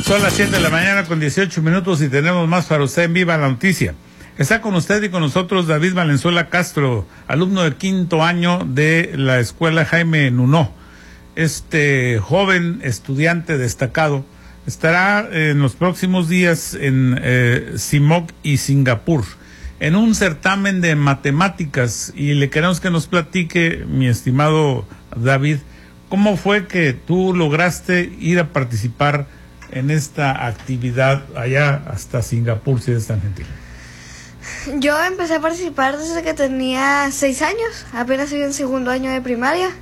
Son las 7 de la mañana con 18 minutos y tenemos más para usted en Viva la Noticia. Está con usted y con nosotros David Valenzuela Castro, alumno de quinto año de la escuela Jaime Nuno. Este joven estudiante destacado estará en los próximos días en CIMOC y Singapur en un certamen de matemáticas, y le queremos que nos platique, mi estimado David, cómo fue que tú lograste ir a participar en esta actividad allá hasta Singapur, si eres tan gentil. Yo empecé a participar desde que tenía 6 años, apenas iba en segundo año de primaria,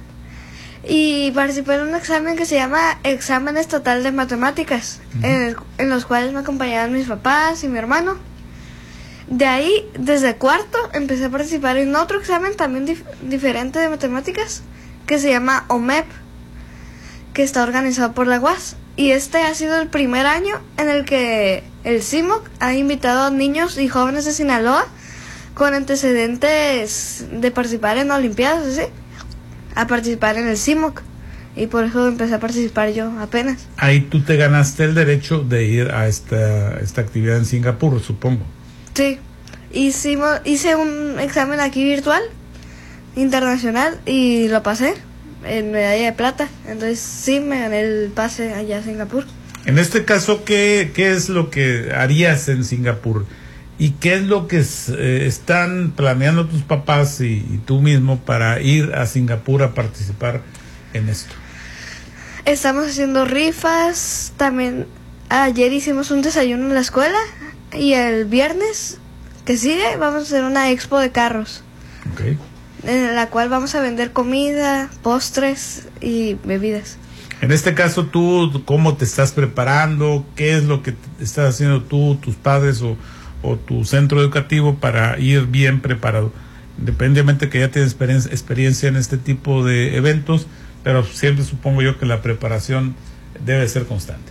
y participé en un examen que se llama Examen Estatal de Matemáticas, en los cuales me acompañaban mis papás y mi hermano. De ahí, desde cuarto, empecé a participar en otro examen también diferente de matemáticas, que se llama OMEP, que está organizado por la UAS. Y este ha sido el primer año en el que el CIMOC ha invitado a niños y jóvenes de Sinaloa con antecedentes de participar en Olimpiadas, ¿sí?, a participar en el CIMOC. Y por eso empecé a participar yo apenas. Ahí tú te ganaste el derecho de ir a esta actividad en Singapur, supongo. Sí, hice un examen aquí virtual, internacional, y lo pasé en medalla de plata. Entonces sí, me gané el pase allá a Singapur. En este caso, ¿qué es lo que harías en Singapur? ¿Y qué es lo que están planeando tus papás y tú mismo para ir a Singapur a participar en esto? Estamos haciendo rifas, también ayer hicimos un desayuno en la escuela, y el viernes que sigue vamos a hacer una expo de carros. Okay. En la cual vamos a vender comida, postres y bebidas. En este caso, ¿tú cómo te estás preparando? ¿Qué es lo que estás haciendo tú, tus padres o tu centro educativo para ir bien preparado? Independientemente que ya tienes experiencia en este tipo de eventos, pero siempre supongo yo que la preparación debe ser constante.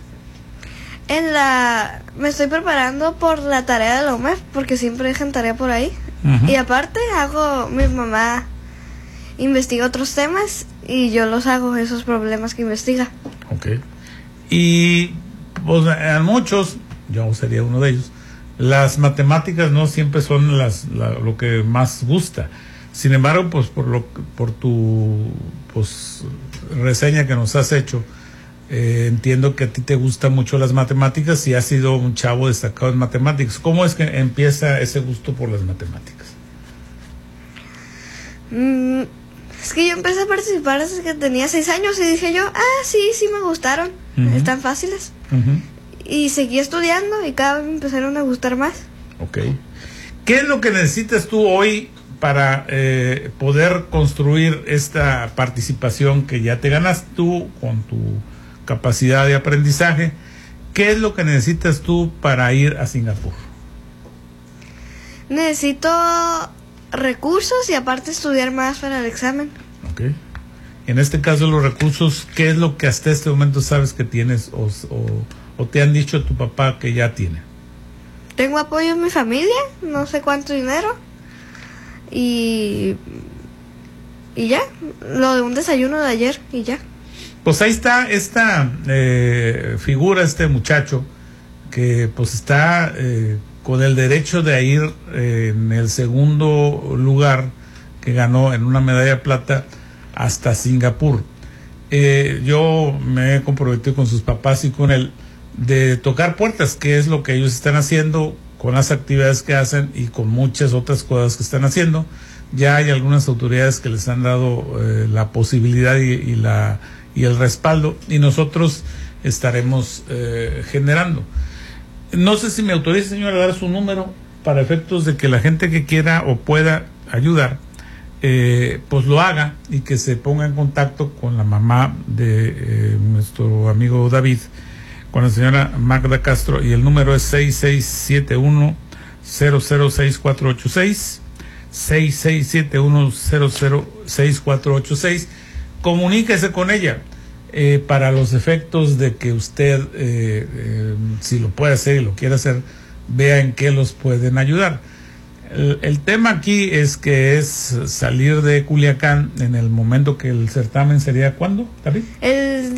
Me estoy preparando por la tarea de la OMEP, porque siempre dejan tarea por ahí. Y aparte mi mamá investiga otros temas y yo los hago, esos problemas que investiga. Okay. Y pues a muchos, yo sería uno de ellos, las matemáticas no siempre son lo que más gusta. Sin embargo, pues por tu reseña que nos has hecho, entiendo que a ti te gustan mucho las matemáticas y has sido un chavo destacado en matemáticas. ¿Cómo es que empieza ese gusto por las matemáticas? Es que yo empecé a participar desde que tenía 6 años y dije yo, sí me gustaron, están fáciles. Y seguí estudiando y cada vez me empezaron a gustar más. Ok. ¿Qué es lo que necesitas tú hoy para poder construir esta participación que ya te ganas tú con tu capacidad de aprendizaje? ¿Qué es lo que necesitas tú para ir a Singapur? Necesito recursos y aparte estudiar más para el examen. Okay. En este caso, los recursos, ¿qué es lo que hasta este momento sabes que tienes o te han dicho tu papá que ya tiene? Tengo apoyo en mi familia, no sé cuánto dinero, y ya, lo de un desayuno de ayer y ya. Pues ahí está esta figura, este muchacho que pues está con el derecho de ir en el segundo lugar que ganó en una medalla de plata hasta Singapur. Yo me he comprometido con sus papás y con él de tocar puertas, que es lo que ellos están haciendo con las actividades que hacen y con muchas otras cosas que están haciendo. Ya hay algunas autoridades que les han dado la posibilidad y el respaldo, y nosotros estaremos generando. No sé si me autoriza, señora, a dar su número para efectos de que la gente que quiera o pueda ayudar, pues lo haga y que se ponga en contacto con la mamá de nuestro amigo David, con la señora Magda Castro, y el número es 6671-006486, 6671-006486. Comuníquese con ella para los efectos de que usted, si lo puede hacer y lo quiere hacer, vea en qué los pueden ayudar. El tema aquí es que es salir de Culiacán en el momento que el certamen sería, ¿cuándo, David? El